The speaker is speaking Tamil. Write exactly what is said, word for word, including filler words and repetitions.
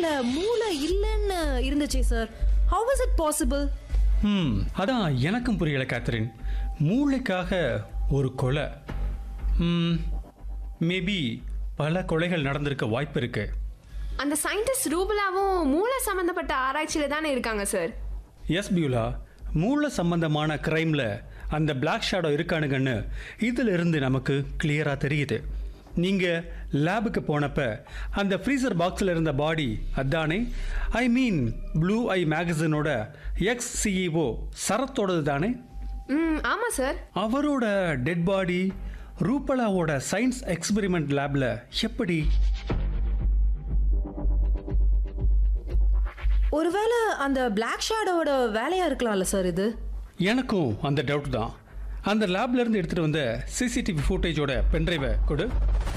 பாடியில மூளை இல்லைன்னு இருந்துச்சு sir. How is it possible? ம் அதான் எனக்கும் புரியல கேத்ரின். மூளைக்காக ஒரு கொலை. ம் மேபி பல கொலைகள் நடந்திருக்க வாய்ப்பு இருக்கு. அந்த சயின்டிஸ்ட் ரூபலாவும் மூளை சம்பந்தப்பட்ட ஆராய்ச்சியில தானே இருக்காங்க சார். எஸ் பியூலா, மூளை சம்பந்தமான கிரைம்ல அந்த பிளாக் ஷேடோ இருக்கானுங்கன்னு இதுல இருந்து நமக்கு கிளியரா தெரியுது. நீங்க லேபுக்கு போனப்ப அந்த ஃப்ரீசர் பாக்ஸில் இருந்த பாடி அதானே? ஐ மீன் ப்ளூ ஐ மேகசினோட எக்ஸ் சிஇஓ சரத்தோடது தானே? ம் ஆமா சார். அவரோட டெட் பாடி ரூபலாவோட சயின்ஸ் எக்ஸ்பெரிமெண்ட் லேப்ல எப்படி? ஒருவேளை அந்த பிளாக் ஷேடோவோட வேலையா இருக்கலாம்ல சார் இது? எனக்கும் அந்த டவுட் தான். அந்த லேப்ல இருந்து எடுத்துட்டு வந்த சிசிடிவி ஃபுட்டேஜோட பென்ட்ரைவை கொடு.